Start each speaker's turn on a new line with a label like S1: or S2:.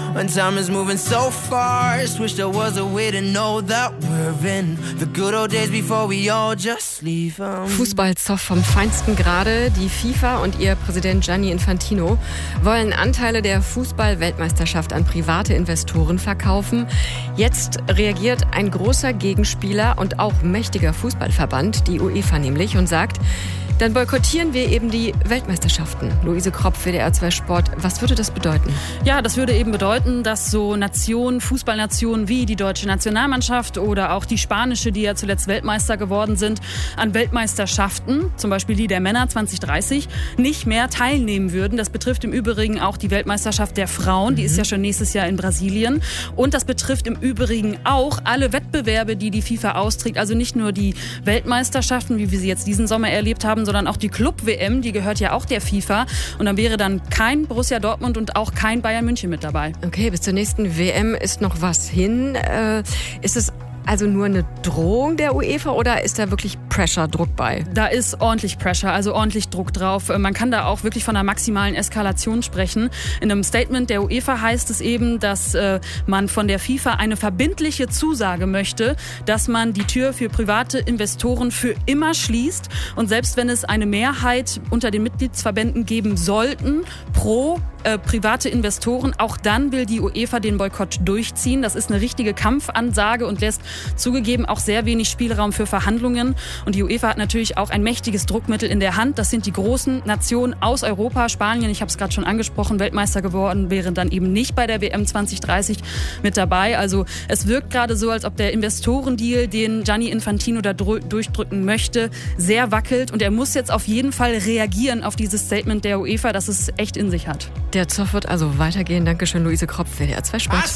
S1: when time is moving so fast. Wish there was a way to know that we're in the good old days before we all just leave.
S2: Fußballzoff vom feinsten Grade. Die FIFA und ihr Präsident Gianni Infantino wollen Anteile der Fußball-Weltmeisterschaft an private Investoren verkaufen. Jetzt reagiert ein großer Gegenspieler und auch mächtiger Fußballverband, die UEFA nämlich, und sagt, dann boykottieren wir eben die Weltmeisterschaften. Luise Kropf, WDR 2 Sport. Was würde das bedeuten?
S3: Ja, das würde eben bedeuten, dass so Nationen, Fußballnationen wie die deutsche Nationalmannschaft oder auch die spanische, die ja zuletzt Weltmeister geworden sind, an Weltmeisterschaften, zum Beispiel die der Männer 2030, nicht mehr teilnehmen würden. Das betrifft im Übrigen auch die Weltmeisterschaft der Frauen. Die ist ja schon nächstes Jahr in Brasilien. Und das betrifft im Übrigen auch alle Wettbewerbe, die die FIFA austrägt. Also nicht nur die Weltmeisterschaften, wie wir sie jetzt diesen Sommer erlebt haben, sondern auch die Club-WM, die gehört ja auch der FIFA. Und dann wäre dann kein Borussia Dortmund und auch kein Bayern München mit dabei.
S2: Okay, bis zur nächsten WM ist noch was hin. Ist es also nur eine Drohung der UEFA oder ist da wirklich Pressure, Druck bei?
S3: Da ist ordentlich Pressure, also ordentlich Druck drauf. Man kann da auch wirklich von einer maximalen Eskalation sprechen. In einem Statement der UEFA heißt es eben, dass man von der FIFA eine verbindliche Zusage möchte, dass man die Tür für private Investoren für immer schließt. Und selbst wenn es eine Mehrheit unter den Mitgliedsverbänden geben sollten, pro private Investoren, auch dann will die UEFA den Boykott durchziehen. Das ist eine richtige Kampfansage und lässt zugegeben auch sehr wenig Spielraum für Verhandlungen. Und die UEFA hat natürlich auch ein mächtiges Druckmittel in der Hand. Das sind die großen Nationen aus Europa. Spanien, ich habe es gerade schon angesprochen, Weltmeister geworden, wäre dann eben nicht bei der WM 2030 mit dabei. Also es wirkt gerade so, als ob der Investorendeal, den Gianni Infantino da durchdrücken möchte, sehr wackelt. Und er muss jetzt auf jeden Fall reagieren auf dieses Statement der UEFA, das es echt in sich hat.
S2: Der Zoff wird also weitergehen. Dankeschön, Luise Kropf, WDR 2 Sport.